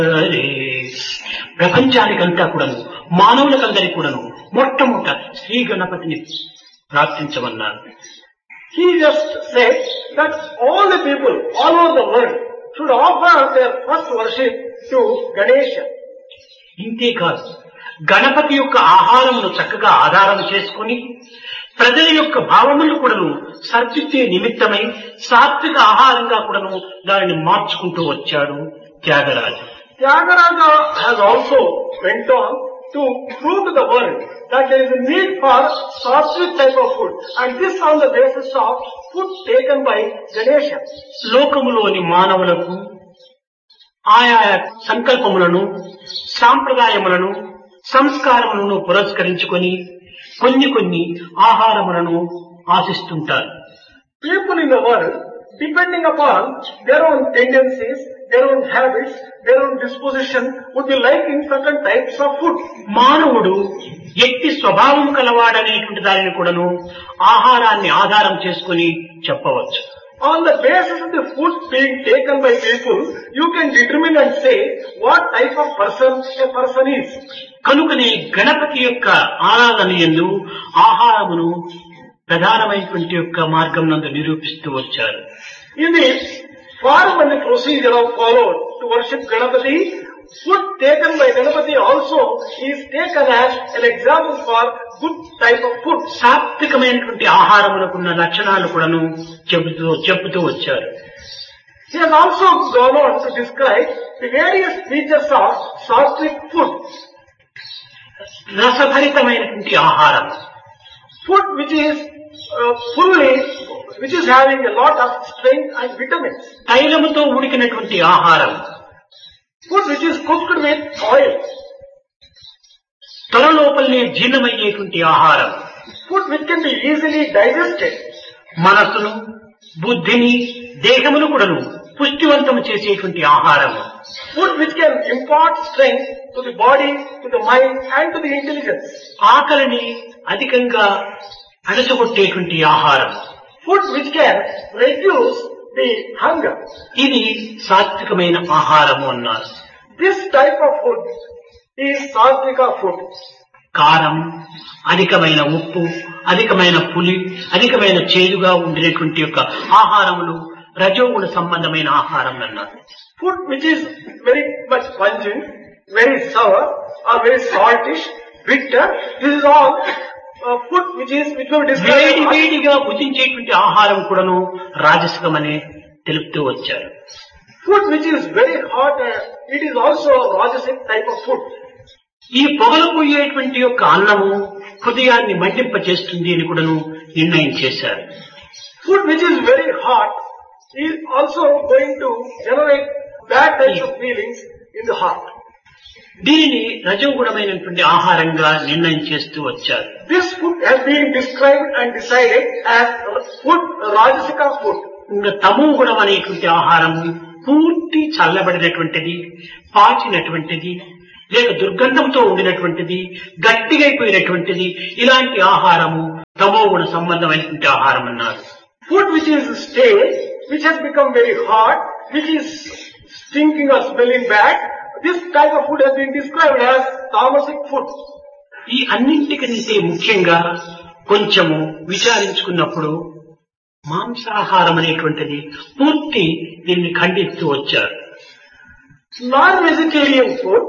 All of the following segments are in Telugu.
ప్రపంచానికంతా కూడాను మానవులకందరికీ కూడాను మొట్టమొదట శ్రీ గణపతిని ప్రార్థించమన్నారు. He just said that all the people all over the world should offer their first worship to Ganesha. ఇంతేకాదు Ganapati యొక్క ఆహారమును చక్కగా ఆధారం చేసుకుని ప్రజల యొక్క భావములు కూడాను సర్దిద్దే నిమిత్తమై సాత్విక ఆహారంగా కూడాను దానిని మార్చుకుంటూ వచ్చాడు Tyagaraju. Tyagaraja has also went on to prove to the world that there is a need for sattvic type of food, and this on the basis of food taken by Ganesha. లోకములోని మానవులకు ఆయా సంకల్పములను సాంప్రదాయములను సంస్కారములను పురస్కరించుకొని కొన్ని ఆహారములను ఆశిస్తుంటారు. People in the world, depending upon their own tendencies, their own habits, their own disposition, would be liking certain types of food. మానవుడు ఎట్టి స్వభావం కలవాడనేటువంటి దానిని కూడాను ఆహారాన్ని ఆధారం చేసుకుని చెప్పవచ్చు. On the basis of the food being taken by people, you can determine and say what type of person a person is. కనుకనే గణపతి యొక్క ఆరాధన యందు ఆహారమును ప్రధానమైనటువంటి యొక్క మార్గం నందు నిరూపిస్తూ వచ్చారు. In the form and the procedure of followed to worship Ganapati, food taken by Ganapati also is taken as an example for good type of food. సాత్వికమైనటువంటి ఆహారమునకున్న లక్షణాలు కూడాను చెబుతూ వచ్చారు. He has also gone on to describe the various features of sattvic food. రసభరితమైనటువంటి ఆహారం, food which is having a lot of strength and vitamins. తైలముతో ఉడికినటువంటి ఆహారం, food which is cooked with oil. త్వరలోపలనే జీర్ణమయ్యేటువంటి ఆహారం, food which can be easily digested. మనసును, బుద్ధిని, దేహమును కూడాను పుష్టివంతము చేసేటువంటి ఆహారం, food which can impart strength to the body, to the mind and to the intelligence. ఆకలిని అధికంగా అణచగొట్టేటువంటి ఆహారం, food which can reduce the hunger. ఇది సాత్వికమైన ఆహారము అన్నారు. This type of food is satvika food. కారం, అధికమైన ఉప్పు, అధికమైన పులి, అధికమైన చేదుగా ఉండేటువంటి యొక్క ఆహారములు రజోగుణ సంబంధమైన ఆహారం అన్నారు. Food which is very much pungent, very sour or very saltish, bitter, this is all food which will describe. వేడిగా భుజించేటువంటి ఆహారం కూడాను రాజసికమని తెలుపుతూ వచ్చారు. Food which is very hot, it is also rajasic type of food. ఈ పొగలు పోయేటువంటి యొక్క అన్నము హృదయాన్ని మండింప చేస్తుంది అని కూడాను నిర్ణయం చేశారు. Food which is very hot is also going to generate bad types of feelings in the heart. దీనిని రజోగుణమైనటువంటి ఆహారంగా నిర్ణయం చేస్తూ వచ్చారు. This food has been described and decided as food, rajasika food. ఇంకా తమో గుణం అనేటువంటి ఆహారము పూర్తి చల్లబడినటువంటిది, పాచినటువంటిది, లేక దుర్గంధంతో ఉండినటువంటిది, గట్టిగైపోయినటువంటిది, ఇలాంటి ఆహారము తమో గుణ సంబంధమైనటువంటి ఆహారం అన్నారు. Food which is stale, which has become very hot, which is stinking or smelling bad, this type of food has been described as tamasic food. ఈ అన్నింటికంటే ముఖ్యంగా కొంచెము విచారించుకున్నప్పుడు మాంసాహారం అనేటువంటిది పూర్తి దీన్ని ఖండిస్తూ వచ్చారు. Non-vegetarian food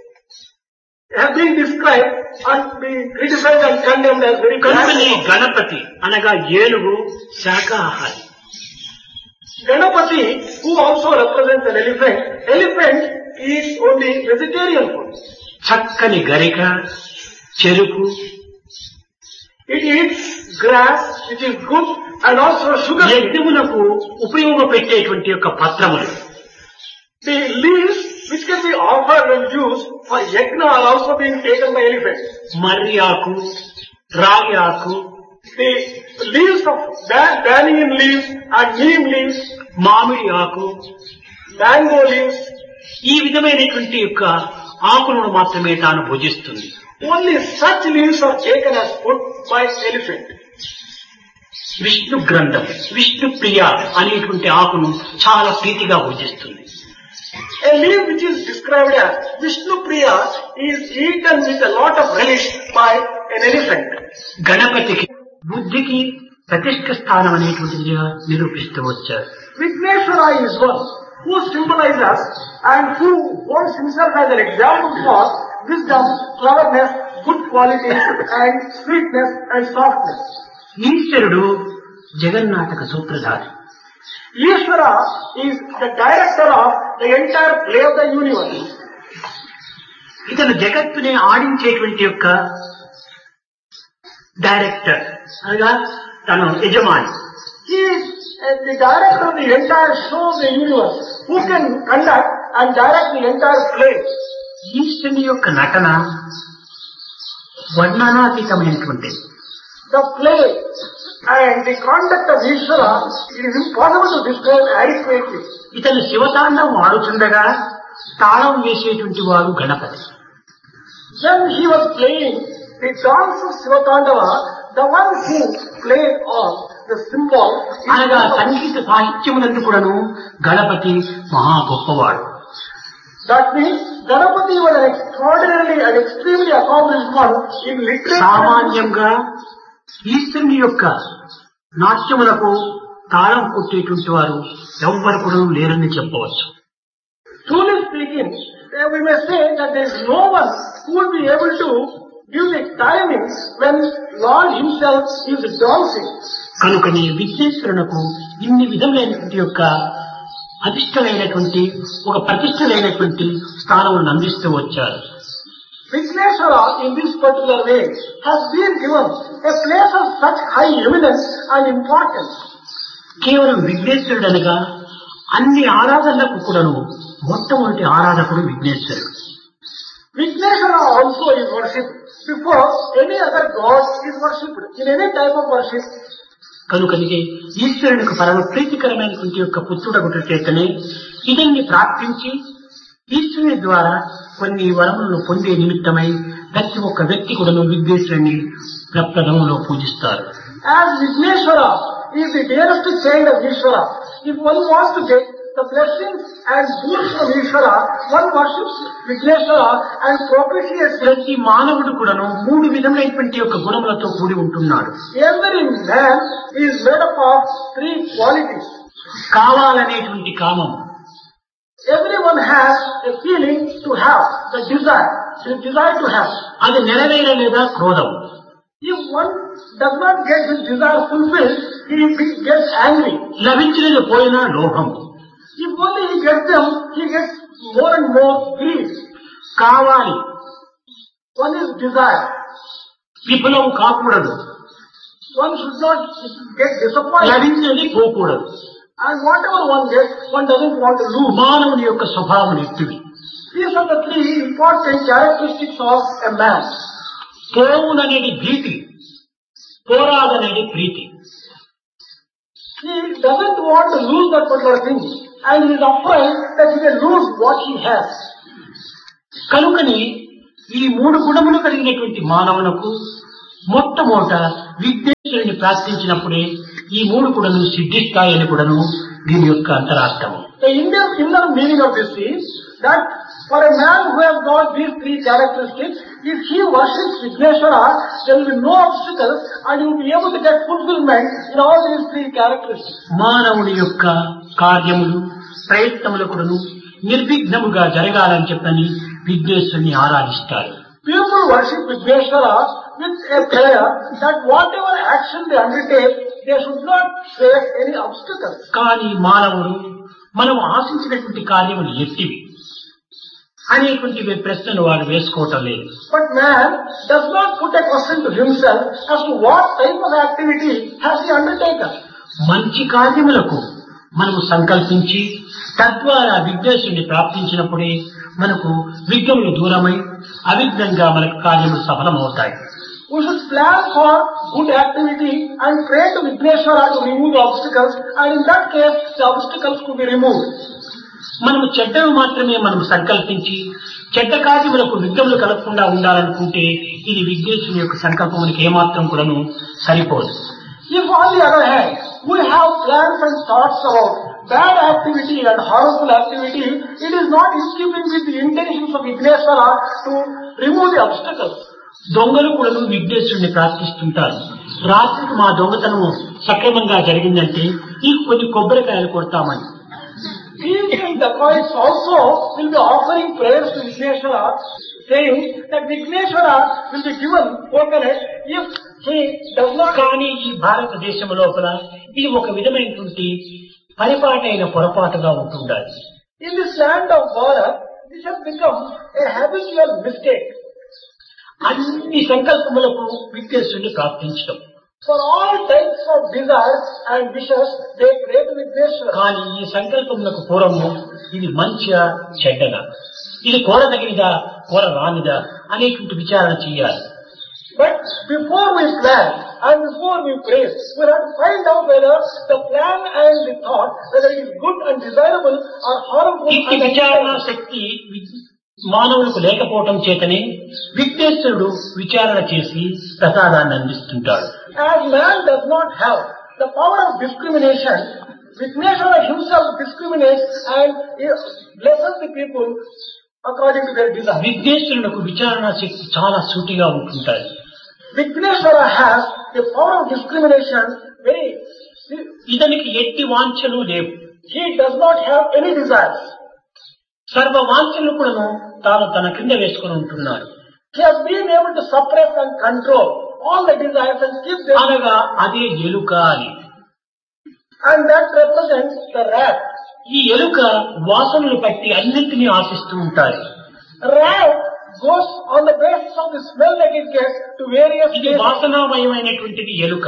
has been described and been criticized and condemned as very కనుకనే గణపతి అనగా ఏనుగు శాకాహారి. Ganapati, who also represents an elephant eats only vegetarian food. చక్కని గరిక, చెరుకు, it eats grass which is good and also sugar. యజ్ఞములకు ఉపయోగపెట్టేటువంటి యొక్క పత్రములు, the leaves which can be offered and used for yajna are also being taken by elephants. మర్రి ఆకు, రాగి ఆకు, the leaves of banyan leaves and neem leaves, మామిడి ఆకు, mango leaves, ఈ విధమైనటువంటి యొక్క ఆకులను మాత్రమే తాను భుజిస్తుంది. only such leaves are taken as food by elephant. Vishnu గ్రంథం, విష్ణు ప్రియ అనేటువంటి ఆకును చాలా ప్రీతిగా భుజిస్తుంది. A leaf which is described as Vishnu Priya is eaten with a lot of relish by an elephant. గణపతికి బుద్ధికి ప్రతిష్ఠ స్థానం అనేటువంటిదిగా నిరూపిస్తూ వచ్చారు. Vigneshwara is one who symbolizes and who holds himself as an example for wisdom, cleverness, good qualities and sweetness and softness. ఈశ్వరుడు జగన్నాటక సూత్రధారి. Ishvara is the director of the entire play of the universe. ఇతను జగత్తుని ఆడించేటువంటి యొక్క డైరెక్టర్ అనగా తను యజమాని. He is the director of the entire show of the universe, who can conduct and direct the entire play. ఈశ్వరుని యొక్క నటన వర్ణనాతీతమైనటువంటిది. The play and the conduct of Ishvara, it is impossible to describe adequately. ఇతను శివతాండవం ఆడుతుండగా తాళం వేసేటువంటి వాడు Ganapati. When he was playing the dance of Sivatandava, the one who played on the symbol అనగా సంగీత సాహిత్యములందు కూడాను గణపతి మహా గొప్పవాడు. That means Ganapati was an extraordinarily and extremely accomplished one in literature. సామాన్యంగా ఈశ్వరుని యొక్క నాట్యములకు తాళం కొట్టేటువంటి వారు ఎవ్వరు కూడా లేరని చెప్పవచ్చు. Truly speaking, we may say that there is no one who will be able to give the timing when Lord himself is dancing. కనుకని విఘ్నేశ్వరునకు ఇన్ని విధములైనటువంటి యొక్క అధిష్ఠులైనటువంటి ఒక ప్రతిష్ఠులైనటువంటి స్థానములను అందిస్తూ వచ్చారు. Vigneshwara in this particular way has been given a place of such high eminence and importance. కేవలం విఘ్నేశ్వరుడు అనగా అన్ని ఆరాధనలకు కూడాను మొట్టమొదటి ఆరాధకుడు విఘ్నేశ్వరుడు. Vigneshwara also is worshipped before any other god is worshipped in any type of worship. కనుకనికే ఈశ్వరునికి పరమ ప్రీతికరమైనటువంటి యొక్క పుత్రుడగుట చేతనే ఇతన్ని ప్రార్థించి ఈశ్వరుని ద్వారా కొన్ని వరములను పొందే నిమిత్తమై ప్రతి ఒక్క వ్యక్తి కూడాను విఘ్నేశ్వరుని ప్రప్రథమంలో పూజిస్తారు. As Vigneshwara is the dearest child of Ishvara, if one wants to get the blessings and boons from Ishvara, one worships Vigneshwara and propitiates him. ప్రతి మానవుడు కూడాను మూడు విధములైనటువంటి యొక్క గుణములతో కూడి ఉంటున్నాడు. Every man is made up of three qualities. కావాలనేటువంటి కామం, Everyone has a feeling to have, the desire to have. అది నెరవేరలేదా క్రోధం. If one does not get his desire fulfilled, he gets angry. లభించినది పోయినా లోభం. If only he gets them, he gets more and more grief. కావాలి, One is desire. విఫలం కాకూడదు. One should not get disappointed. లభించినది పోకూడదు. And whatever one gets, one doesn't want to lose. మానవుని యొక్క స్వభావం ఎట్టివి. These are the three important characteristics of a man. పోవుననేది భీతి, పోరాదనేది ప్రీతి. He doesn't want to lose that particular thing, and he is afraid that he may lose what he has. కనుకని ఈ మూడు గుణములు కలిగినటువంటి మానవులకు మొట్టమొదట విఘ్నేశ్వరుని ప్రార్థించినప్పుడే ఈ మూడు కూడాను సిద్ధిస్తాయని కూడాను దీని యొక్క అంతరార్థము. The inner meaning of this is that for a man who has got these three characteristics, if he worships Vigneshwara, there will be no obstacles and he will be able to get fulfillment in all these three characteristics. మానవుని యొక్క కార్యములు ప్రయత్నములు కూడాను నిర్విఘ్నముగా జరగాలని చెప్పని విఘ్నేశ్వరుని ఆరాధిస్తారు. People worship Vigneshwara with a prayer that whatever action they undertake, they should not face any obstacles. కానీ మానవుడు మనం ఆశించినటువంటి కార్యములు ఎట్టివి అనేటువంటి ప్రశ్నలు వాడు వేసుకోవటం లేదు. But man does not put a question to himself as to what type of activity has he undertaken. మంచి కార్యములకు మనము సంకల్పించి తద్వారా విఘ్నేశ్వరుని ప్రార్థించినప్పుడే మనకు విఘ్నములు దూరమై అవిఘ్నంగా మనకు కార్యములు సఫలమవుతాయి. We should plan for good activity and pray to Vigneshwara to remove the obstacles, and in that case the obstacles could be removed. మనము చెడ్డవి మాత్రమే మనం సంకల్పించి చెడ్డ కార్యములకు విఘ్నములు కలగకుండా ఉండాలనుకుంటే ఇది విఘ్నేశ్వరుని యొక్క సంకల్పమునికి ఏమాత్రం కూడాను సరిపోదు. If on the other hand we have plans and thoughts about bad activity and harmful activity, it is not in keeping with the intentions of Vigneshwara to remove the obstacles. దొంగలు కూడా విఘ్నేశ్వరుని ప్రార్థిస్తుంటారు. రాత్రికి మా దొంగతనం సక్రమంగా జరిగిందంటే నీకు కొన్ని కొబ్బరికాయలు కొడతామని. Thieves and dacoits also will be offering prayers to Vigneshwara, saying that Vigneshwara will be given coconut if he does not. కానీ ఈ భారతదేశం లోపల ఇది ఒక విధమైనటువంటి పరిపాటైన పొరపాటుగా ఉంటుండాలి. In this land of Bharat, this has become a habitual mistake. అన్ని సంకల్పములకు విఘ్నేశ్వరుని ప్రార్థించడం. For all types of desires and wishes, they pray to Vigneshwara. కానీ ఈ సంకల్పములకు పూర్వము ఇది మంచిగా చెడ్డగా, ఇది కోరదగినదా కోరరానిదా అనేటువంటి విచారణ చేయాలి. But before we plan and before we pray, we have to find out whether the plan and the thought, whether it is good and desirable or harmful. ఈ విచారణ శక్తి మానవులకు లేకపోవటం చేతనే విఘ్నేశ్వరుడు విచారణ చేసి ప్రసాదాన్ని అందిస్తుంటాడు. As man does not have the power of discrimination, Vigneshwara himself discriminates and blesses the people according to their desire. విఘ్నేశ్వరునికి విచారణ శక్తి చాలా సూటిగా ఉంటుంటాయి. Vigneshwara has the power of discrimination very. ఇతనికి ఎట్టి వాంఛలు లేవు. He does not have any desires. సర్వ వాంఛలను కూడా తాను తన కింద వేసుకుని ఉంటున్నాడు. He has been able to suppress and control all the desires and keep them. అనగా అదే ఎలుక అని. And that represents the rat. ఈ ఎలుక వాసనలు పట్టి అన్నింటినీ ఆశిస్తూ ఉంటాయి. Rat goes on the basis of the smell that it gets to various ఇది places. వాసనామయమైనటువంటిది ఎలుక.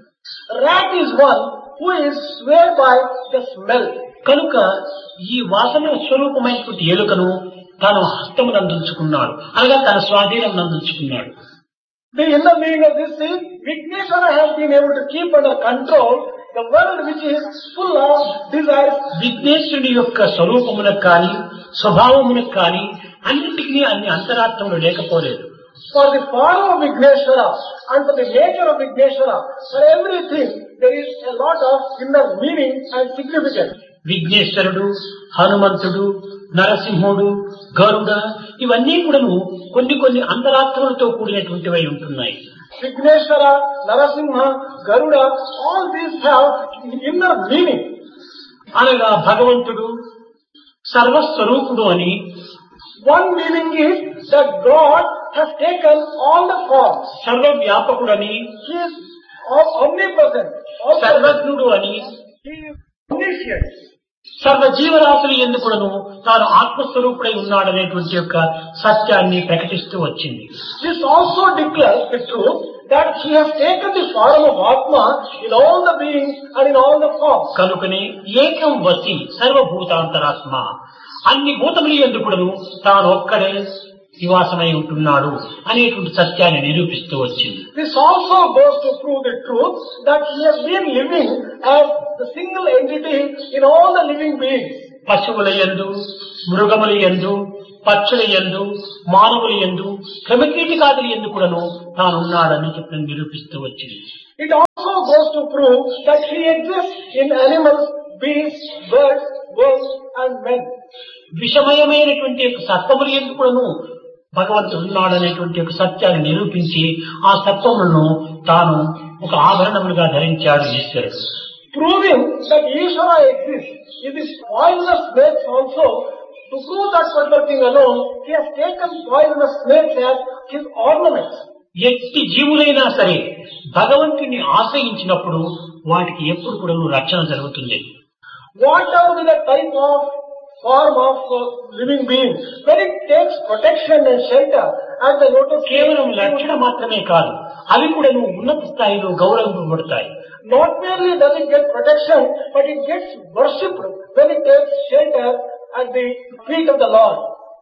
Rat is one who is swayed by the smell. కనుక ఈ వాసన స్వరూపమైనటువంటి ఎలుకను తాను హస్తమునందుకున్నాడు, అనగా తన స్వాధీనం నందుకున్నాడు. The inner meaning of this is Vigneshwara has been able to keep under control the world which is full of desires. విఘ్నేశ్వరుని యొక్క స్వరూపములకు కానీ స్వభావములకు కానీ అన్నింటికీ అన్ని అంతరార్థములు లేకపోలేదు. For the form of Vigneshwara and for the nature of Vigneshwara, for everything there is a lot of inner meaning and significance. విఘ్నేశ్వరుడు, హనుమంతుడు, నరసింహుడు, గరుడ ఇవన్నీ కూడాను కొన్ని కొన్ని అంతరార్థములతో కూడినటువంటివై ఉంటున్నాయి. Vigneshwara, Narasimha, Garuda, all these have inner meaning. అనగా భగవంతుడు సర్వస్వరూపుడు అని. One meaning is that God has taken all the forms. సర్వవ్యాపకుడని, He is omnipresent, సర్వజ్ఞుడు అని, He is omniscient. సర్వ జీవరాశులు ఎందుకును తాను ఆత్మస్వరూపుడై ఉన్నాడనేటువంటి యొక్క సత్యాన్ని ప్రకటిస్తూ వచ్చింది. This also declares the truth that He has taken the form of Atma in all the beings and in all the forms. కనుకనే ఏకం వసి సర్వభూతాంతరాత్మ, అన్ని భూతములు ఎందుకును తాను ఒక్కడే నివాసమై ఉంటున్నాడు అనేటువంటి సత్యాన్ని నిరూపిస్తూ వచ్చింది. This also goes to prove the truth that He has been living as the single entity in all the living beings. పశువుల యందు, మృగముల యందు, పక్షుల యందు, మానవుల యందు, క్రిమికీటకాదుల యందు కూడాను తానున్నాడని చెప్పి నిరూపిస్తూ వచ్చింది. It also goes to prove that He exists in animals, beasts, birds, worms and men. విషమయమైనటువంటి సత్వముల యందు కూడాను భగవంతుడు ఉన్నాడనేటువంటి ఒక సత్యాన్ని నిరూపించి ఆ సత్వములను తాను ఒక ఆభరణములుగా ధరించాడు ఈశ్వరుడు. Proving that Ishvara exists in this poisonous snakes also, to prove that particular thing alone, He has taken poisonous snakes as His ornaments. ఎట్టి జీవులైనా సరే భగవంతుని ఆశ్రయించినప్పుడు వాటికి ఎప్పుడు కూడా రక్షణ జరుగుతుంది. Whatever be the type of form of living being, when it takes protection and shelter at the lotus కేవలం రక్షణ మాత్రమే కాదు, అవి కూడా ఉన్నత స్థాయిలో గౌరవింపబడతాయి. Not merely does it get protection, but it gets worshipped when it takes shelter at the feet of the Lord.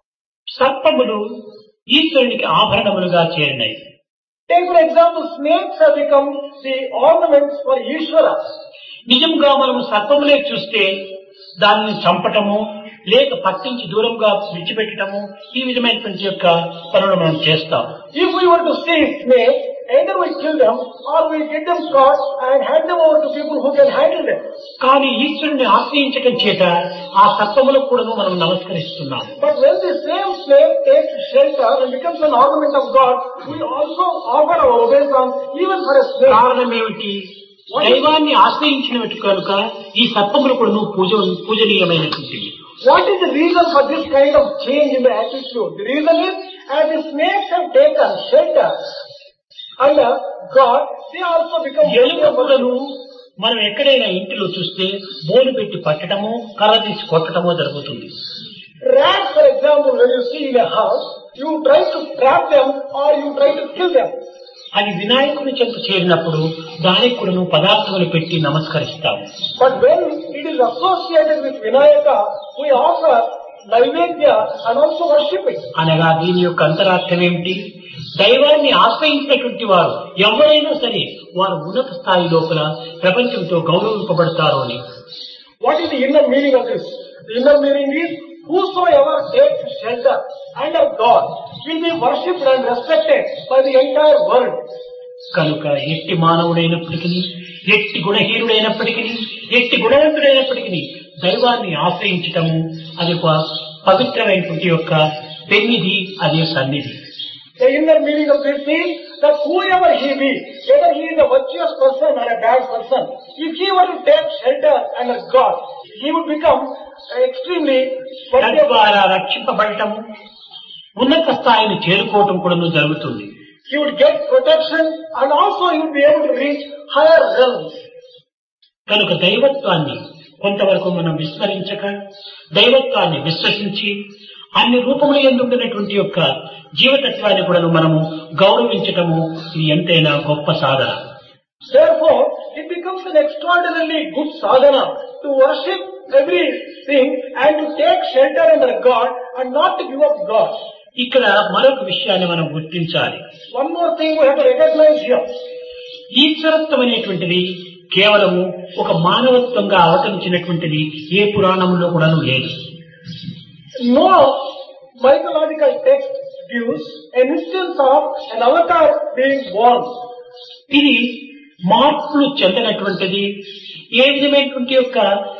సర్పములు ఈశ్వరునికి ఆభరణములుగా చేరినాయి. Take for example, snakes have become the ornaments for Ishvara. నిజంగా మనము సర్పములే చూస్తే దానిని చంపటము లేక పట్టించి దూరంగా విడిచిపెట్టడము ఈ విధమైనటువంటి యొక్క పనులు మనం చేస్తాం. If we were to see snake either we kill them or we get them caught and hand them over to people who can handle them. కానీ ఈశ్వరుని ఆశ్రయించటం చేత ఆ సర్పములకు కూడా మనం నమస్కరిస్తున్నాం. But when the same slave takes shelter and becomes an ornament of God, we also offer our obeisance even for a slave. కారణం ఏమిటి? దైవాన్ని ఆశ్రయించినట్టు కనుక ఈ సర్పములు కూడా పూజనీయమైనటువంటివి. What is the reason for this kind of change in the attitude? The reason is, as the snakes have taken shelter under God, they also become ఎలుకలను మనం ఎక్కడైనా ఇంటిలో చూస్తే బోలు పెట్టి పట్టడము, కర్ర తీసి కొట్టడమో జరుగుతుంది. Rats, for example, when you see in a house, you try to trap them or you try to kill them. అది వినాయకుని చెంత చేరినప్పుడు దానికి కూడా పదార్థములు పెట్టి నమస్కరిస్తాము. But when it is associated with Vinayaka, we offer Naivedya and also worship it. అనగా దీని యొక్క అంతరార్థం ఏమిటి? దైవాన్ని ఆశ్రయించినటువంటి వారు ఎవరైనా సరే వారు ఉన్నత స్థాయి లోపల ప్రపంచంతో గౌరవింపబడతారు అని. What is the inner meaning of this? The inner meaning is, whosoever takes shelter under God will be worshipped and respected by the entire world. కనుక ఎట్టి మానవుడైనప్పటికీ, ఎట్టి గుణహీనుడైనప్పటికీ, ఎట్టి గుణవంతుడైనప్పటికీ దైవాన్ని ఆశ్రయించటము అది ఒక పవిత్రమైనటువంటి యొక్క పెన్నిధి, అదే సన్నిధి. The inner meaning of this is that whoever he be, whether he is a virtuous person or a bad person, if he were to take shelter under God, he would become extremely తద్వారా రక్షింపబడటము, ఉన్నత స్థాయిని చేరుకోవటం కూడా జరుగుతుంది. He would get protection and also he would be able to reach higher realms. కనుక దైవత్వాన్ని కొంతవరకు మనం విస్మరించక, దైవత్వాన్ని విశ్వసించి అన్ని రూపముల యందు ఉండినటువంటి యొక్క జీవతత్వాన్ని కూడా మనము గౌరవించటము ఇది ఎంతైనా గొప్ప సాధన. Therefore, it becomes an extraordinarily good sadhana to worship everything and to take shelter under God and not to give up God. ఇక్కడ మరొక విషయాన్ని మనం గుర్తించాలి. One more thing we have to recognize here. ఈశ్వరత్వం అనేటువంటిది కేవలము ఒక మానవత్వంగా అవతరించినటువంటిది ఏ పురాణంలో కూడా లేదు. No mythological text gives an instance of an avatar being born. ఇది మార్పులు చెందినటువంటిది. ఏ విధమైనటువంటి యొక్క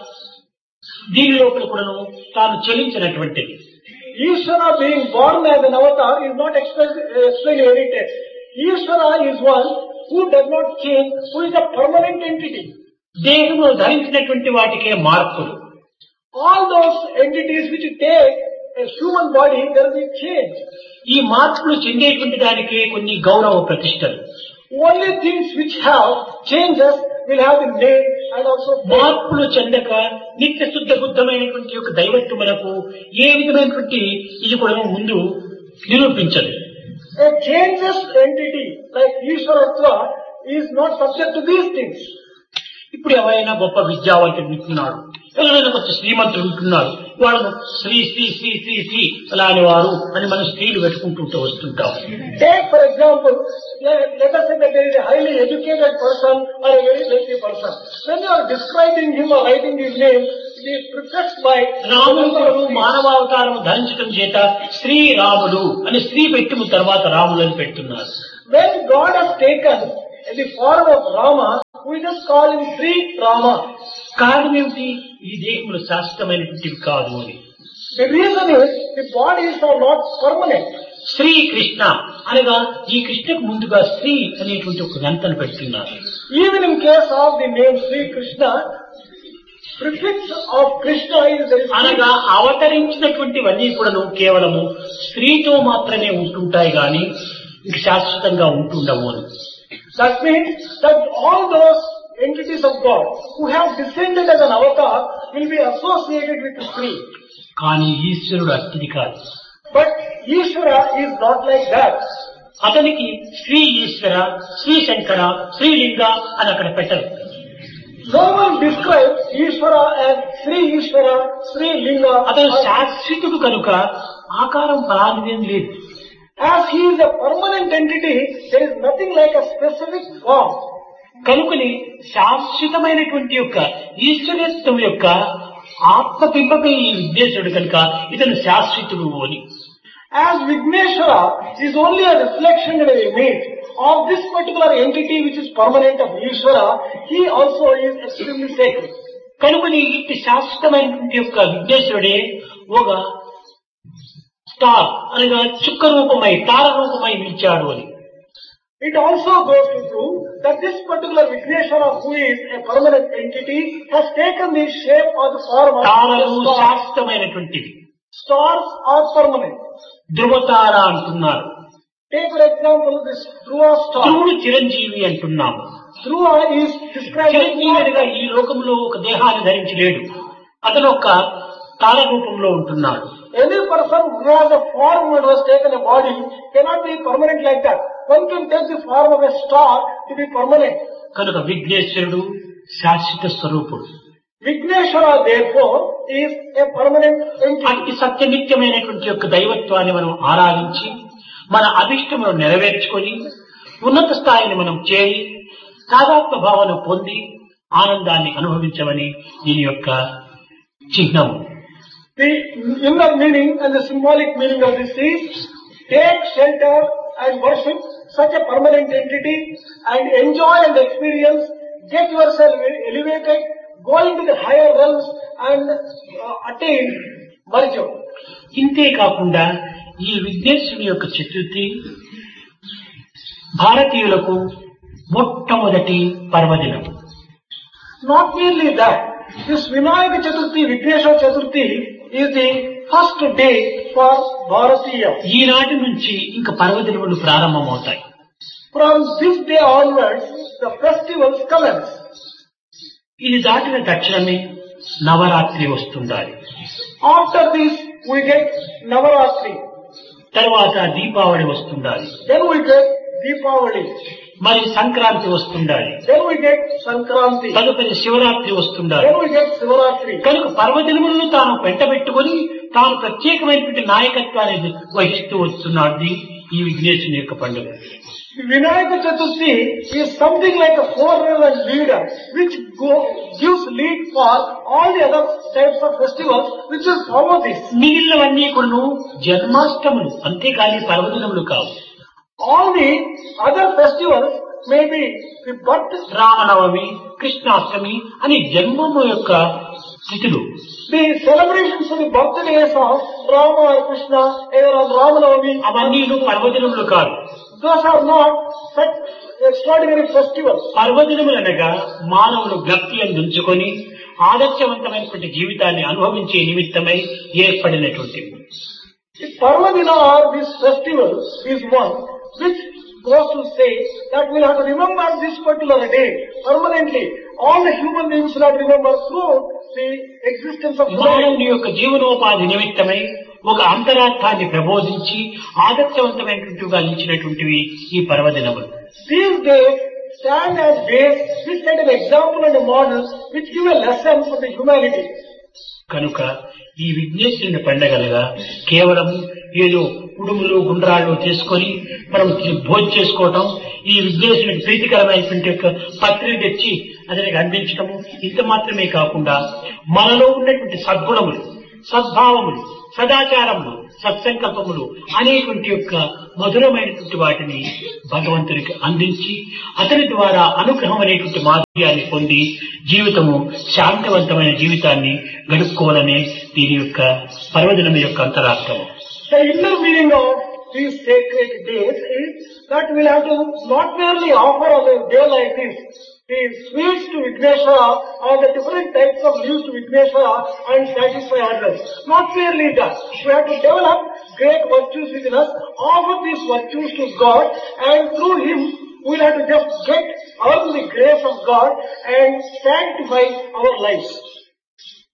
దీని లోపల కూడా తాను చెలించినటువంటిది. Ishvara being born as an avatar is not explained in any text. Ishvara is one who does not change, who is a permanent entity. దేహము ధరించినటువంటి వాటికే మార్పులు. All those entities which take a human body, there will be change. ఈ మార్పులు చెందేటువంటి దానికి కొన్ని గౌరవ ప్రతిష్టలు. Only things which have changes will have the name and also మార్పులు చెందక నిత్య శుద్ధ బుద్ధమైనటువంటి యొక్క దైవత్వములకు ఏ విధమైనటువంటి ఇది కూడా ముందు నిరూపించదు. a changeless entity like Ishwaratva is not subject to these things. ఇప్పుడు ఎవరైనా గొప్ప విద్యావంతుడు ఉంటున్నాడు, ఎవరైనా కొంచెం శ్రీమంతుడు ఉంటున్నాడు, వాళ్ళను శ్రీ శ్రీ శ్రీ శ్రీ శ్రీ అలాని వారు అని మనం స్త్రీలు పెట్టుకుంటూ వస్తుంటాం. Take for example, let us say that there is a highly educated person or a very wealthy person. When you are describing him or writing his name, it is prefixed by రాముడు మానవావతారం ధరించడం చేత శ్రీరాముడు అని స్త్రీ పెట్టి తర్వాత రాములు అని పెడుతున్నారు. When God has taken the form of Rama, we just call him Sri Rama. కారణం ఏమిటి? ఈ దేహములు శాశ్వతమైనటువంటివి కాదు అని. The reason is the bodies are not permanent. Shri Krishna అనగా ఈ కృష్ణకు ముందుగా శ్రీ అనేటువంటి ఒక గంటను పెడుతున్నారు. Even in case of the name Sri Krishna, prefix of Krishna is there is అనగా అవతరించినటువంటివన్నీ కూడాను కేవలము స్త్రీతో మాత్రమే ఉంటుంటాయి గాని ఇంక శాశ్వతంగా ఉంటుండవు అని. That means that all those entities of God who have descended as an avatar will be associated with the Sri. కానీ ఈశ్వరుడు అట్టిది కాదు. But Ishvara is not like that. అతనికి శ్రీ ఈశ్వర, శ్రీ శంకర, శ్రీలింగ అని అక్కడ పెట్టరు. No one describes Ishvara as Sri Ishvara, Sri Linga. అతను శాశ్వతుడు కనుక ఆకారం ఫలానిదేం లేదు. As he is a permanent entity, there is nothing like a specific form. కనుకని శాశ్వతమైనటువంటి యొక్క ఈశ్వరత్వం యొక్క ఆత్మబింబమే ఈ విద్యేశ్వరుడు కనుక ఇతను శాశ్వతుడు అని. As Vigneshwara is only a reflection and an image of this particular entity which is permanent of Ishvara, he also is extremely sacred. కనుకని ఇట్టి శాశ్వతమైనటువంటి యొక్క విఘ్నేశ్వరుడే ఒక స్టార్ అనగా చుక్క రూపమై తార రూపమై నిలిచాడు అని. It also goes to prove that this particular Vigneshwara, who is a permanent entity, has taken the shape or the form of తారలు a star. శాశ్వతమైనటువంటివి. Stars are permanent. ధ్రువతార అంటున్నారు. Take for example this Dhruva star. ధ్రువుడు చిరంజీవి అంటున్నాము. Dhruva is described as చిరంజీవిగా ఈ లోకంలో ఒక దేహాన్ని ధరించి లేడు. అతను ఒక తార రూపంలో ఉంటున్నాడు. any person who has a form and has taken a body cannot be permanent like that. One can take the form of a star to be permanent. కనుక విఘ్నేశ్వరుడు శాశ్వత స్వరూపుడు. Vigneshwara therefore is a permanent entity. అట్టి సత్యనిత్యమైనటువంటి యొక్క దైవత్వాన్ని మనం ఆరాధించి మన అభిష్టమును నెరవేర్చుకొని ఉన్నత స్థాయిని మనం చేరి తాదాత్మ భావన పొంది ఆనందాన్ని అనుభవించమని దీని యొక్క చిహ్నము. The inner meaning and the symbolic meaning of this is take shelter and worship such a permanent entity and enjoy and experience, get yourself elevated, go into the higher realms and attain Marjo. ఇంతే కాకుండా ఈ విఘ్నేశ్వరుని యొక్క చతుర్థి భారతీయులకు మొట్టమొదటి పర్వదినం. Not merely that, this Vinayaka Chaturthi, Vigneshwara Chaturthi is the first day for Bharatiya. ఈనాటి నుంచి ఇంకా పర్వదినములు ప్రారంభమవుతాయి. From this day onwards, the festivals commence. ఇది దాటిన తక్షణమే Navratri వస్తుండాలి. After this, we get Navaratri. తర్వాత Deepavali వస్తుండాలి. Then we get Deepavali. మరి Sankranti వస్తుండాలి. Then we get Sankranti. తదుపరి Shivaratri వస్తుండాలి. Then we get Sivaratri. కనుక పర్వదినములను తాను పెట్టుకొని తాను ప్రత్యేకమైనటువంటి నాయకత్వాన్ని వహిస్తూ వస్తున్నాడు ఈ విఘ్నేశ్వరుని యొక్క పండుగ. Vinayaka Chaturthi is something like a forerunner and leader which gives lead for all the other types of festivals which will follow this. మిగిలినవన్నీ కూడా జన్మాష్టములు అంతేకాని పర్వదినములు కావు. All the other festivals may be the birth. Ramanavami, Krishnashtami అని జన్మము యొక్క తిథులు. The celebrations of the birthdays of Rama or Krishna, either on Ramanavami, అవన్నీ పర్వదినములు కాదు. those are not such extraordinary festivals. పర్వదినములనగా మానవులు భక్తి అందించుకొని ఆదర్శవంతమైనటువంటి జీవితాన్ని అనుభవించే నిమిత్తమై ఏర్పడినటువంటివి. The Parvadina or this festival is one which goes to say that we'll have to remember this particular day permanently. All the human beings will have to remember through the existence of మానవుని యొక్క జీవనోపాధి నిమిత్తమై ఒక అంతరార్థాన్ని ప్రబోధించి ఆదర్శవంతమైనటువంటివిగా నిలిచినటువంటివి ఈ పర్వదినములు. These days stand as days which set an example and a model which give a lesson for the humanity. కనుక ఈ విఘ్నేశ్వరుని పండగలుగా కేవలం ఏదో కుడుములు గుండ్రాళ్ళు చేసుకొని మనం భోజనం చేసుకోవటం, ఈ విఘ్నేశ్వరునికి ప్రీతికరమైనటువంటి యొక్క పత్రిక తెచ్చి అతనికి అందించటము ఇంత మాత్రమే కాకుండా మనలో ఉన్నటువంటి సద్గుణములు, సద్భావములు, సదాచారములు, సత్సంకల్పములు అనేటువంటి యొక్క మధురమైనటువంటి వాటిని భగవంతునికి అందించి అతని ద్వారా అనుగ్రహం అనేటువంటి మాధుర్యాన్ని పొంది జీవితము శాంతివంతమైన జీవితాన్ని గడుపుకోవాలనే దీని యొక్క పర్వదినం యొక్క అంతరార్థము. The inner meaning of these sacred days is that we'll have to not merely offer on a day like this the sweets to Vigneshwara or the different types of leaves to Vigneshwara and satisfy others. Not merely that. We have to develop great virtues within us, offer these virtues to God, and through Him we'll have to just earn the grace of God and sanctify our lives.